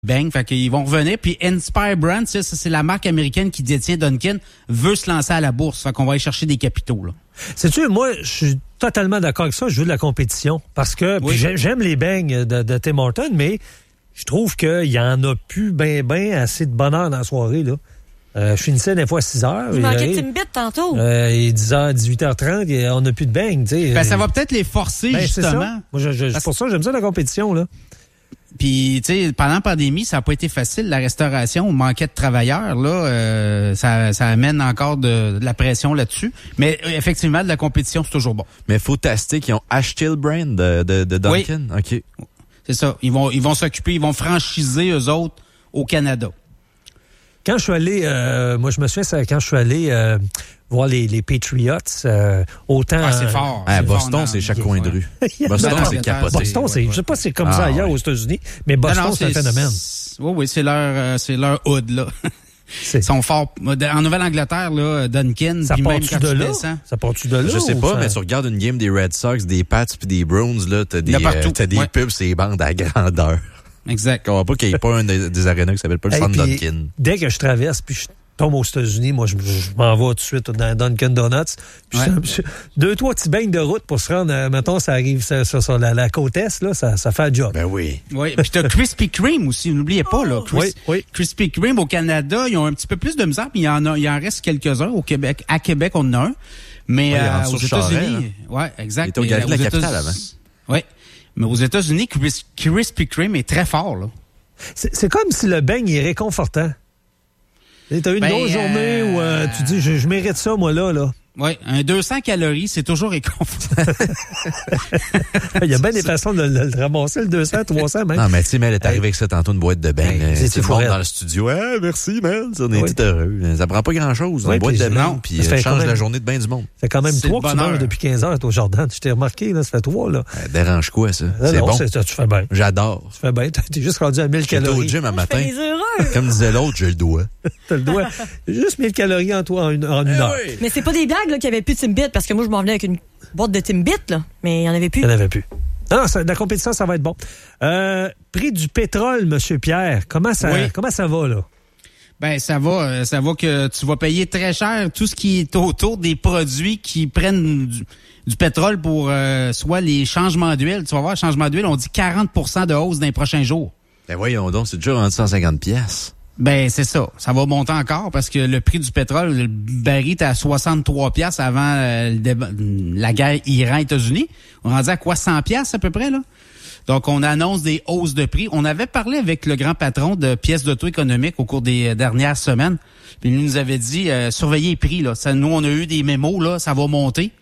bang. Fait qu'ils vont revenir. Puis Inspire Brands, ça, c'est la marque américaine qui détient Dunkin', veut se lancer à la bourse. Fait qu'on va aller chercher des capitaux, là. Sais-tu, moi, je suis totalement d'accord avec ça. Je veux de la compétition. Parce que j'aime les bangs de Tim Hortons, mais je trouve qu'il y en a plus ben assez de bonheur dans la soirée, là. Je finissais des fois à 6 heures. Il manquait de Timbit tantôt. Et 10h, 18h30, on n'a plus de bang, tu sais. Ben, ça va peut-être les forcer, justement. Moi, pour ça, j'aime ça la compétition, là. Puis, tu sais, pendant la pandémie, ça n'a pas été facile. La restauration, on manquait de travailleurs, là. Ça amène encore de la pression là-dessus. Mais effectivement, de la compétition, c'est toujours bon. Mais il faut tester qu'ils ont acheté le brand de Dunkin'. Oui. OK. C'est ça. Ils vont s'occuper, ils vont franchiser eux autres au Canada. Quand je suis allé, moi je me souviens, quand je suis allé voir les Patriots, autant... c'est fort. À Boston, c'est chaque coin de rue. Boston, c'est capoté. Boston, je sais pas si c'est comme ça ailleurs aux États-Unis, mais Boston, c'est un phénomène. Oui, c'est leur hood, là. Ils sont forts. En Nouvelle-Angleterre, là, Dunkin', puis même quand tu descends. Ça part-tu de là? Je sais pas, mais tu regardes une game des Red Sox, des Pats puis des Browns, là, t'as des pubs, c'est des bandes à grandeur. Exact. On va pas qu'il n'y ait pas un des arénas qui s'appelle pas le Centre Dunkin'. Dès que je traverse, puis je tombe aux États-Unis, moi, je m'en vais tout de suite dans Dunkin' Donuts. Puis 2-3 petits beignes de route pour se rendre, mettons, ça arrive sur la côte Est, là, ça fait le job. Ben oui. Oui, puis t'as Krispy Kreme aussi, n'oubliez pas, là. Oui. Krispy Kreme au Canada, ils ont un petit peu plus de misère, puis il en reste quelques-uns au Québec. À Québec, on en a un. Mais aux États-Unis, exact. Il était au Galerie de la Capitale avant. Oui. Mais aux États-Unis, Krispy Kreme est très fort, là. C'est comme si le beigne est réconfortant. T'as eu une grosse journée où tu dis, je mérite ça, moi, là. Oui, un 200 calories, c'est toujours réconfortant. Il y a bien des façons de le ramasser, le 200, 300 même. Non, mais tu sais, Mel est arrivé avec ça tantôt, une boîte de bain. C'est le monde dans le studio. Ah, merci, Mel. On est tout heureux. Ça prend pas grand-chose. Une boîte de bain, puis ça change la journée de bain du monde. Ça fait quand même 3 que tu manges depuis 15 heures au Jordan. Je t'ai remarqué, là, ça fait 3, là. Dérange quoi, ça? C'est bon. Tu fais bien. J'adore. Tu fais bien. T'es juste rendu à 1000 calories. J'étais au gym un matin. Comme disait l'autre, j'ai le doigt. T'as le doigt. Juste 1000 calories en toi en une heure. Mais c'est pas des blagues, là, qu'il y avait plus de Timbit, parce que moi, je m'en venais avec une boîte de Timbit, là, mais il y en avait plus. Il n'y en avait plus. Non, la compétition, ça va être bon. Prix du pétrole, Monsieur Pierre, comment ça va, là? Ben, ça va que tu vas payer très cher tout ce qui est autour des produits qui prennent du pétrole pour soit les changements d'huile. Tu vas voir, changement d'huile, on dit 40% de hausse dans les prochains jours. Ben voyons donc, c'est déjà rendu 150 piastres. Ben, c'est ça. Ça va monter encore parce que le prix du pétrole, le baril était à 63 piastres avant la guerre Iran-États-Unis. On est rendu à quoi, 100 piastres à peu près, là? Donc, on annonce des hausses de prix. On avait parlé avec le grand patron de pièces d'auto économiques au cours des dernières semaines. Puis il nous avait dit, surveillez les prix, là. Nous, on a eu des mémos, là, ça va monter.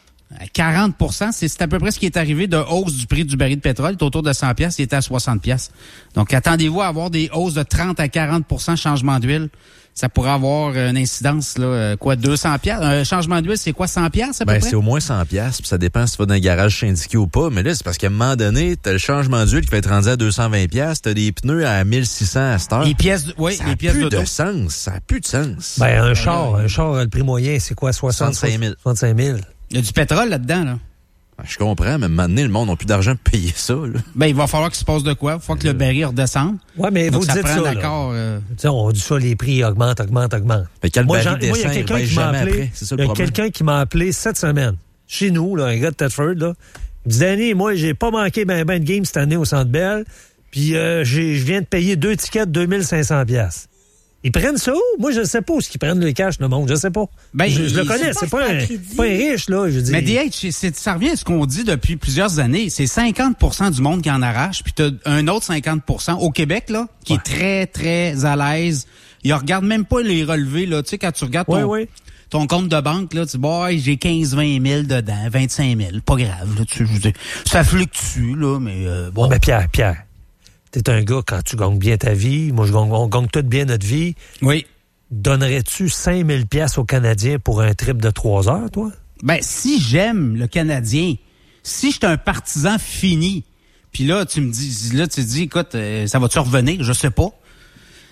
40%, c'est à peu près ce qui est arrivé de hausse du prix du baril de pétrole. Il est autour de 100 piastres, il était à 60 piastres. Donc, attendez-vous à avoir des hausses de 30 à 40% changement d'huile. Ça pourrait avoir une incidence, là, 200 piastres. Un changement d'huile, c'est quoi, 100 piastres à peu près? C'est au moins 100 piastres, puis ça dépend si tu vas dans un garage syndiqué ou pas. Mais là, c'est parce qu'à un moment donné, t'as le changement d'huile qui va être rendu à 220 piastres, t'as des pneus à 1600 à cette heure. Les pièces, ça n'a plus de sens. Ça n'a plus de sens. Ben, un char, le prix moyen, c'est quoi, 65 000? 65 000. Il y a du pétrole là-dedans, là. Je comprends, mais maintenant, le monde n'a plus d'argent pour payer ça, là. Ben, il va falloir qu'il se passe de quoi? Il va falloir que le baril redescende. Ouais, mais donc, vous dites ça, d'accord. On dit ça, les prix augmentent. Mais quel baril descend, il y a quelqu'un qui m'a appelé. Il y a quelqu'un qui m'a appelé cette semaine, chez nous, là, un gars de Thetford, là. Il dit, Danny, moi, j'ai pas manqué ben de game cette année au Centre Bell, puis je viens de payer 2 tickets de 2500 $. Ils prennent ça où? Moi, je ne sais pas où ils prennent le cash, le monde. Je ne sais pas. Ben, je le connais. C'est pas un riche, là. Je dis. Mais DH, ça revient à ce qu'on dit depuis plusieurs années. C'est 50% du monde qui en arrache. Puis t'as un autre 50% au Québec, là, qui est très, très à l'aise. Il regarde même pas les relevés, là. Tu sais, quand tu regardes ton compte de banque, là, tu dis, j'ai 15-20 000 dedans, 25 000. Pas grave, là. Ça fluctue, là, mais bon. Mais Pierre. T'es un gars, quand tu gagnes bien ta vie, moi, on gagne tout bien notre vie. Oui. Donnerais-tu 5 000 $ aux Canadiens pour un trip de 3 heures, toi? Ben, si j'aime le Canadien, si je suis un partisan fini, puis là, tu dis, écoute, ça va-tu revenir? Je sais pas.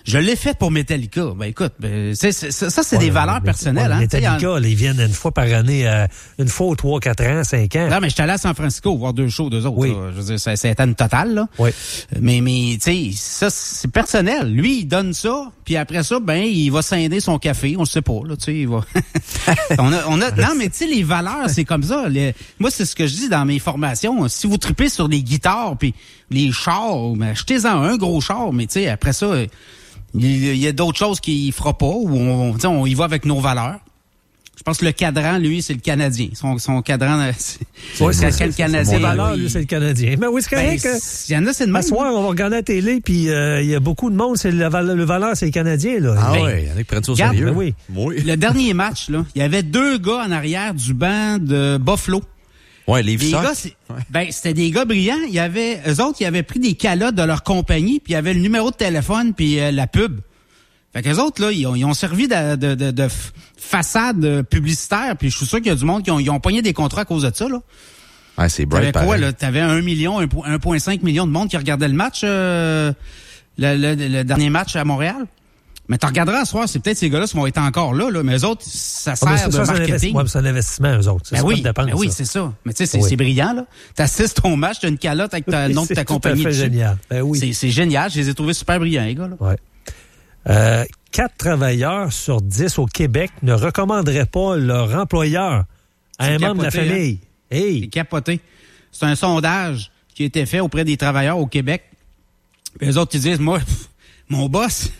Je l'ai fait pour Metallica. Ben écoute, ça c'est des valeurs personnelles. Metallica, ils viennent une fois par année, une fois ou 3, 4 ans, 5 ans. Non, mais j'étais allé à San Francisco voir 2 shows d'eux autres. Oui. Là. Je veux dire, ça a été une totale. Là. Oui. Mais tu sais, ça c'est personnel. Lui, il donne ça, puis après ça, il va scinder son café. On le sait pas. Là, tu sais, il va. Non, mais tu sais, les valeurs, c'est comme ça. Moi, c'est ce que je dis dans mes formations. Si vous tripez sur les guitares puis les chars, achetez-en un gros char. Mais tu sais, après ça. Il y a d'autres choses qu'il fera pas, ou on y va avec nos valeurs. Je pense que le cadran, lui, c'est le Canadien. Son cadran, c'est le Canadien. Ses valeurs, lui, c'est le Canadien. Mais oui, c'est correct. Il y en a, c'est de même. Ce soir, on va regarder la télé, puis il y a beaucoup de monde, le valeur, c'est le Canadien. Là. Ah oui, il y en a qui prennent ça au sérieux. Oui. Le dernier match, là, il y avait 2 gars en arrière du banc de Buffalo. Ouais, les gars, c'était des gars brillants. Eux autres, ils avaient pris des calottes de leur compagnie, puis il y avait le numéro de téléphone, puis la pub. Fait qu'eux autres, là, ils ont servi de façade publicitaire, puis je suis sûr qu'il y a du monde qui ont pogné des contrats à cause de ça, là. Ouais, c'est bright. T'avais quoi, là? T'avais 1 million, 1,5 million de monde qui regardait le match, le dernier match à Montréal. Mais tu regarderas ce soir, c'est peut-être ces gars-là qui vont être encore là, mais eux autres, ça sert de marketing. C'est un investissement, eux autres. Oui, c'est ça. Mais tu sais, c'est brillant, là. T'assistes ton match, t'as une calotte avec le nom de ta compagnie. C'est génial. Ben oui. C'est génial. Je les ai trouvés super brillants, les gars, là. Ouais. 4 travailleurs sur 10 au Québec ne recommanderaient pas leur employeur à un membre de la famille. Hein? Hey. C'est capoté. C'est un sondage qui a été fait auprès des travailleurs au Québec. Puis eux autres, ils disent, moi, mon boss,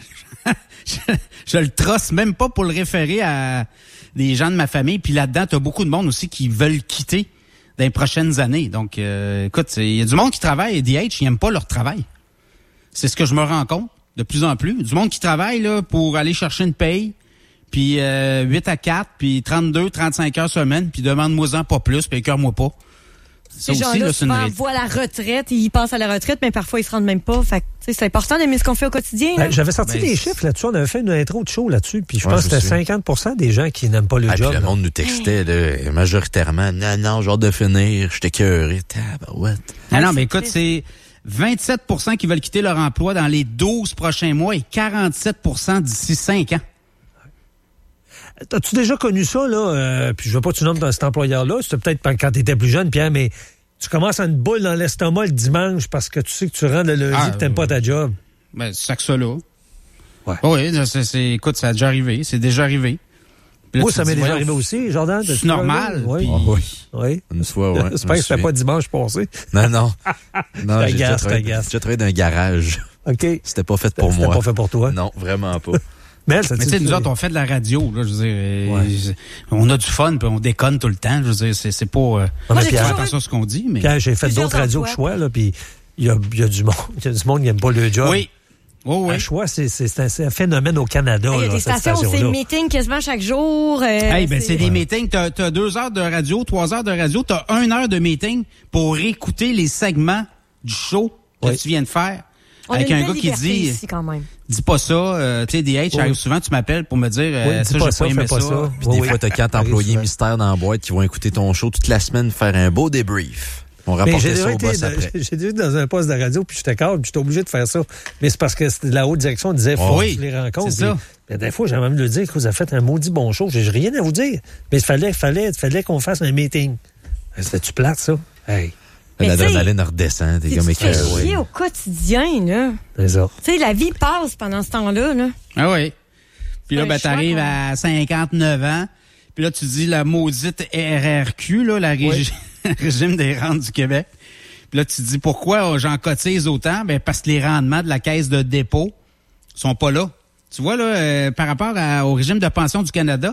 je le trosse même pas pour le référer à des gens de ma famille. Puis là-dedans, t'as beaucoup de monde aussi qui veulent quitter dans les prochaines années. Donc, écoute, il y a du monde qui travaille et DH, ils n'aiment pas leur travail. C'est ce que je me rends compte de plus en plus. Du monde qui travaille là pour aller chercher une paye, puis 8 à 4, puis 32, 35 heures semaine, puis demande-moi-en pas plus, puis écœure-moi pas. Ces gens-là, souvent, voient la retraite, ils pensent à la retraite, mais parfois, ils se rendent même pas. Fait que, c'est important d'aimer ce qu'on fait au quotidien. J'avais sorti des chiffres là-dessus. On avait fait une intro de show là-dessus, puis je pense que c'était 50% des gens qui n'aiment pas le job. Puis le monde nous textait là, majoritairement, non, genre de finir, j'étais écœuré. Non, mais écoute, c'est 27% qui veulent quitter leur emploi dans les 12 prochains mois et 47% d'ici 5 ans. As-tu déjà connu ça, là? Puis je veux pas que tu nommes cet employeur-là. C'était peut-être quand tu étais plus jeune, Pierre, mais tu commences à une boule dans l'estomac le dimanche parce que tu sais que tu rentres le lundi et que t'aimes pas ta job. Ben, c'est ça là. Ouais. Oui, écoute, ça a déjà arrivé. C'est déjà arrivé. Là, moi, ça m'est déjà arrivé aussi, Jordan. C'est normal. Oui. Oui. Une fois, ouais. J'espère que c'était pas dimanche passé. Non. J'ai déjà travaillé dans un garage. OK. C'était pas fait pour moi. C'était pas fait pour toi? Non, vraiment pas. Mais tu sais, nous autres, on fait de la radio, là, je veux dire, on a du fun, puis on déconne tout le temps, je veux dire, c'est pas... Moi, j'ai attention à ce qu'on dit, mais... Pierre, j'ai fait d'autres radios que Choix, là, puis il y a du monde qui n'aime pas le job. Oui. À Choix, c'est un phénomène au Canada. Il y a des stations, c'est des meetings quasiment chaque jour. C'est des meetings. T'as 2 heures de radio, 3 heures de radio, t'as 1 heure de meeting pour écouter les segments du show que tu viens de faire. Avec un gars qui dit, ici, quand même. Dis pas ça, tu sais, DH, arrive souvent, tu m'appelles pour me dire, ça, j'ai pas aimé ça. Puis des fois, t'as 4 employés mystères dans la boîte qui vont écouter ton show toute la semaine, faire un beau débrief. On rapportait ça au boss après. J'ai déjà été dans un poste de radio, puis j'étais cadre, puis j'étais obligé de faire ça. Mais c'est parce que c'était de la haute direction, on disait, faut que je les rencontre. C'est ça. Mais des fois, j'ai même de le dire que vous avez fait un maudit bon show. J'ai rien à vous dire. Mais il fallait qu'on fasse un meeting. C'était-tu plate, ça? Hey. L'adrénaline redescend. Tu fais chier au quotidien, là. C'est ça. Tu sais, la vie passe pendant ce temps-là, là. Ah oui. Puis là, t'arrives à 59 ans, puis là, tu dis la maudite RRQ, là, Régime des rentes du Québec. Puis là, tu dis pourquoi j'en cotise autant? Ben, parce que les rendements de la caisse de dépôt sont pas là. Tu vois, là, par rapport au régime de pension du Canada,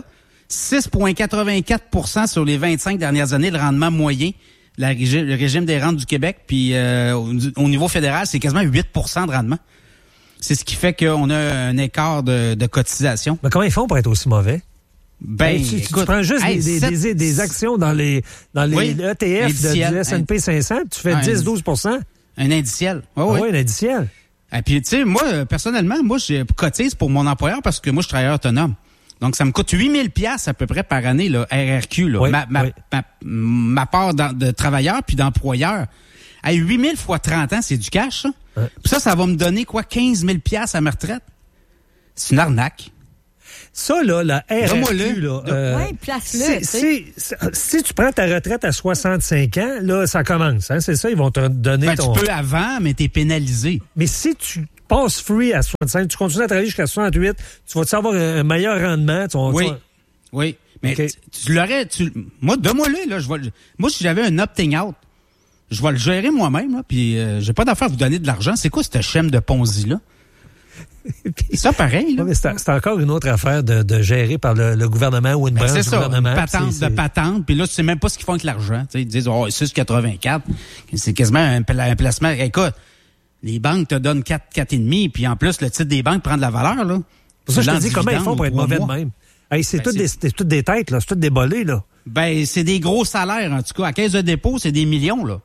6,84% sur les 25 dernières années, le rendement moyen, le régime des rentes du Québec, puis au niveau fédéral, c'est quasiment 8% de rendement. C'est ce qui fait qu'on a un écart de cotisation. Mais comment ils font pour être aussi mauvais? Tu prends juste des actions dans les ETF du S&P 500, tu fais 10-12%. Un indiciel. Oui, un indiciel. Et puis, tu sais, moi, personnellement, je cotise pour mon employeur parce que moi, je suis travailleur autonome. Donc, ça me coûte 8 000 $ à peu près par année, là, RRQ, là, ma part de travailleur puis d'employeur. 8 000 fois 30 ans, c'est du cash, ça. Puis ça va me donner, 15 000 $ à ma retraite. C'est une arnaque. Ça, là, la RRQ, là... place-le. Si tu prends ta retraite à 65 ans, là, ça commence. Hein, c'est ça, ils vont te donner ton... Tu peux avant, mais t'es pénalisé. Mais si tu passes free à 65, tu continues à travailler jusqu'à 68, tu vas avoir un meilleur rendement. Oui. Mais tu l'aurais... Moi, donne-moi-le, là. Moi, si j'avais un opting-out, je vais le gérer moi-même, là, puis j'ai pas d'affaire à vous donner de l'argent. C'est quoi cette chaîne de Ponzi-là? Ça, pareil, là. Mais c'est encore une autre affaire de gérer par le gouvernement ou une branche du gouvernement. C'est ça, patente. Puis là, tu sais même pas ce qu'ils font avec l'argent. T'sais, ils disent, 6,84. C'est quasiment un placement. Écoute, les banques te donnent 4,5. Puis en plus, le titre des banques prend de la valeur, là. Pour ça, je te dis, comment ils font pour être mauvais de même? Hey, c'est toutes des têtes, là. C'est toutes des bolés, là. Ben, c'est des gros salaires, en tout cas. À caisse de dépôt, c'est des millions, là.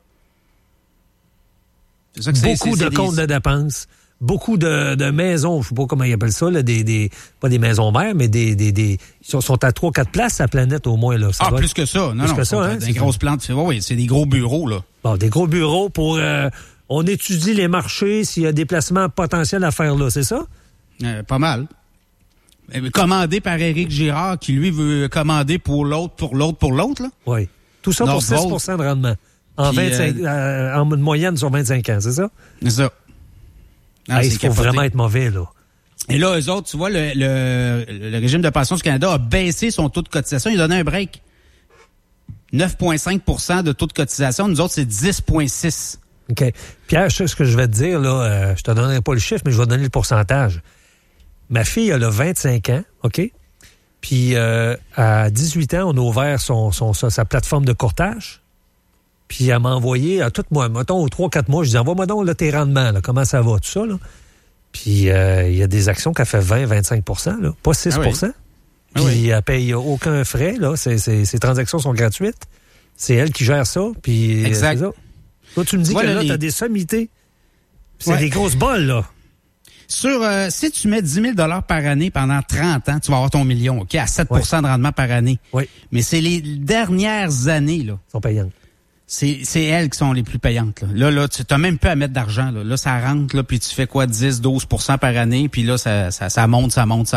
C'est ça que beaucoup de comptes de dépenses. Beaucoup de maisons, je sais pas comment ils appellent ça, là, pas des maisons mères, mais ils sont à 3-4 places à la planète au moins. Là. Plus que ça. Non, que ça, hein? Des grosses plantes. Oui, c'est des gros bureaux, là. Bon, des gros bureaux pour... on étudie les marchés, s'il y a des placements potentiels à faire là, c'est ça? Pas mal. Commandé par Éric Girard, qui lui veut commander pour l'autre, là. Oui. Tout ça pour 6 de rendement. En moyenne sur 25 ans, c'est ça? C'est ça. Il faut vraiment être mauvais, là. Et là, eux autres, tu vois, le régime de pension du Canada a baissé son taux de cotisation. Il a donné un break. 9,5 de taux de cotisation. Nous autres, c'est 10,6. OK. Pierre, ce que je vais te dire, là, je te donnerai pas le chiffre, mais je vais te donner le pourcentage. Ma fille, elle a 25 ans, OK? Puis, à 18 ans, on a ouvert sa plateforme de courtage. Puis elle m'a envoyé à tout mois, mettons, aux 3-4 mois, je dis, envoie-moi donc là, tes rendements, là, comment ça va, tout ça, là. Puis il y a des actions qu'elle fait 20-25 là, pas 6 Puis elle paye aucun frais, là. Ces transactions sont gratuites. C'est elle qui gère ça, puis exact. C'est ça. Toi, tu me dis que là, t'as des sommités. C'est des grosses bols, là. Si tu mets 10 000 $ par année pendant 30 ans, tu vas avoir ton million, OK, à 7 de rendement par année. Oui. Mais c'est les dernières années, là. Sont payantes. C'est elles qui sont les plus payantes. Là, tu n'as même pas à mettre d'argent. Là, ça rentre, là, puis tu fais quoi, 10-12 par année, puis là, ça monte.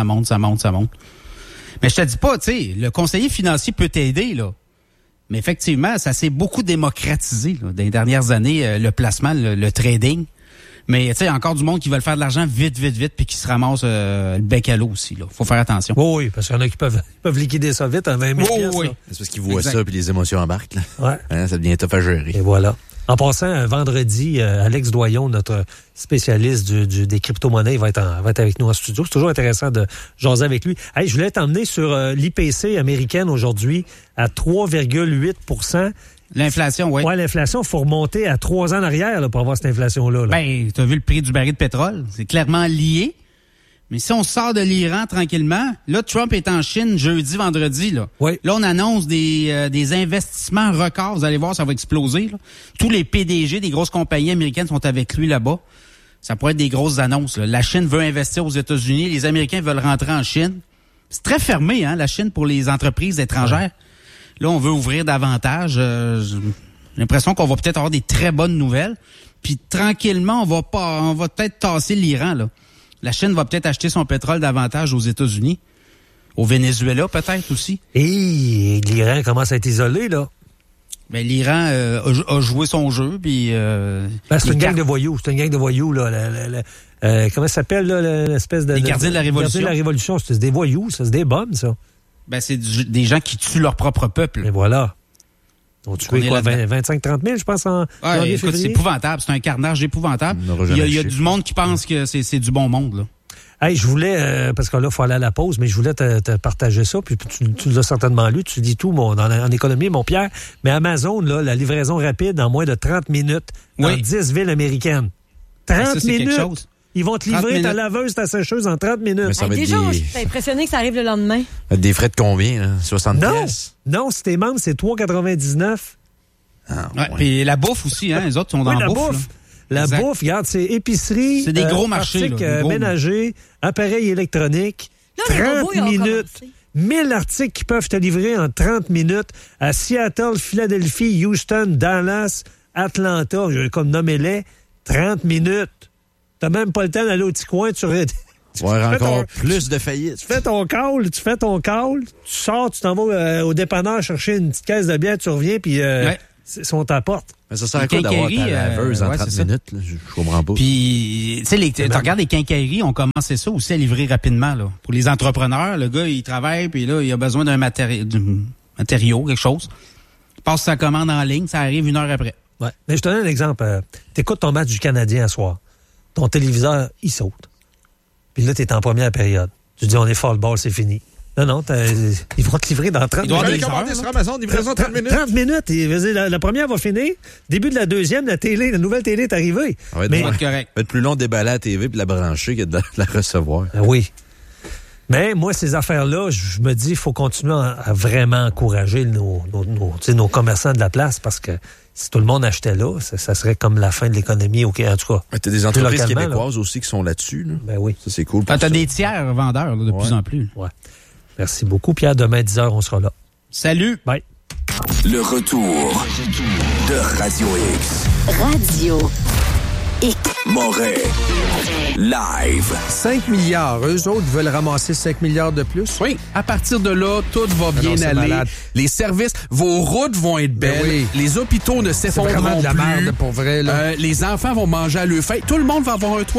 Mais je te dis pas, tu sais, le conseiller financier peut t'aider, là. Mais effectivement, ça s'est beaucoup démocratisé là, dans les dernières années, le placement, le trading. Mais tu sais, encore du monde qui veulent faire de l'argent vite, puis qui se ramasse le bec à l'eau aussi. Là, faut faire attention. Oui, parce qu'il y en a qui peuvent liquider ça vite en 20 000 Oui. C'est parce qu'ils voient ça puis les émotions embarquent. Là. Ouais. Hein, ça devient tough à gérer. Et voilà. En passant, vendredi, Alex Doyon, notre spécialiste des crypto-monnaies, va être avec nous en studio. C'est toujours intéressant de jaser avec lui. Hey, je voulais t'emmener sur l'IPC américaine aujourd'hui à 3,8 L'inflation, oui. Oui, l'inflation, il faut remonter à 3 ans en arrière là, pour avoir cette inflation-là. Là. Ben, tu as vu le prix du baril de pétrole. C'est clairement lié. Mais si on sort de l'Iran tranquillement, là, Trump est en Chine jeudi, vendredi. Là, oui. Là on annonce des investissements records. Vous allez voir, ça va exploser. Là. Tous les PDG des grosses compagnies américaines sont avec lui là-bas. Ça pourrait être des grosses annonces. Là. La Chine veut investir aux États-Unis. Les Américains veulent rentrer en Chine. C'est très fermé, hein, la Chine, pour les entreprises étrangères. Ouais. Là, on veut ouvrir davantage. J'ai l'impression qu'on va peut-être avoir des très bonnes nouvelles. Puis tranquillement, on va peut-être tasser l'Iran. Là. La Chine va peut-être acheter son pétrole davantage aux États-Unis. Au Venezuela, peut-être aussi. Et l'Iran commence à être isolé, là. Ben, l'Iran a joué son jeu, puis... c'est une gang de voyous. C'est une gang de voyous, là. Comment ça s'appelle, là, l'espèce de... Les gardiens de la Révolution. Les gardiens de la Révolution, c'est des voyous, ça, c'est des bombes, ça. Ben, c'est des gens qui tuent leur propre peuple. Et voilà. Ils ont tué quoi, 25-30 000, je pense, en janvier, février? C'est épouvantable. C'est un carnage épouvantable. Il y a du monde qui pense que c'est du bon monde, là. Hey, je voulais, parce que là, il faut aller à la pause, mais je voulais te partager ça, puis tu l'as certainement lu, tu lis tout en économie, mon Pierre, mais Amazon, là, la livraison rapide en moins de 30 minutes dans 10 villes américaines. 30 minutes! Quelque chose. Ils vont te livrer ta laveuse, ta sécheuse en 30 minutes. Ça déjà, je suis impressionné que ça arrive le lendemain. Des frais de combien, là? 60 pièces? Non, si t'es membre, c'est 3,99. Ah, ouais. Puis la bouffe aussi, hein? Les autres sont dans la bouffe. La bouffe, regarde, c'est épicerie. C'est des gros marchés. Ménager, appareils électroniques. Là, 30 minutes. 1000 articles qui peuvent te livrer en 30 minutes à Seattle, Philadelphie, Houston, Dallas, Atlanta, comme nommez-les. 30 minutes. T'as même pas le temps d'aller au petit coin, tu Tu vas avoir encore plus de faillites. Tu fais ton call, tu sors, tu t'en vas au dépanneur chercher une petite caisse de bière, tu reviens, puis on t'apporte. Mais ça sert à quoi d'avoir ta laveuse en 30 minutes? Là? Je comprends pas. Puis, tu sais, tu regardes les quincailleries, on commençait ça aussi à livrer rapidement. Là. Pour les entrepreneurs, le gars, il travaille, puis là, il a besoin d'un matériau, quelque chose. Il passe sa commande en ligne, ça arrive 1 heure après. Ouais. Mais je te donne un exemple. T'écoutes ton match du Canadien à soir. Ton téléviseur, il saute. Puis là, t'es en première période. Tu dis, on est fall ball, c'est fini. Non, ils vont te livrer dans 30 minutes. Ils doivent commander sur Amazon, livraison 30 minutes. 30 minutes. La première va finir. Début de la deuxième, la nouvelle télé est arrivée. Ça va être plus long de déballer la TV et de la brancher que de la recevoir. Oui. Mais moi, ces affaires-là, je me dis, il faut continuer à vraiment encourager nos commerçants de la place parce que si tout le monde achetait là, ça serait comme la fin de l'économie. En tout cas, t'as des entreprises québécoises aussi qui sont là-dessus. Là. Ben oui. Ça, c'est cool. T'as des tiers vendeurs là, de plus en plus. Ouais. Merci beaucoup, Pierre. Demain, 10h, on sera là. Salut. Bye. Le retour de Radio X. Radio X. Moret. Live. 5 milliards. Eux autres veulent ramasser 5 milliards de plus. Oui. À partir de là, tout va bien aller. Malade. Les services, vos routes vont être belles. Oui. Les hôpitaux ne s'effondreront plus. C'est vraiment de la merde, pour vrai. Là. Les enfants vont manger à leur faim. Tout le monde va avoir un toit.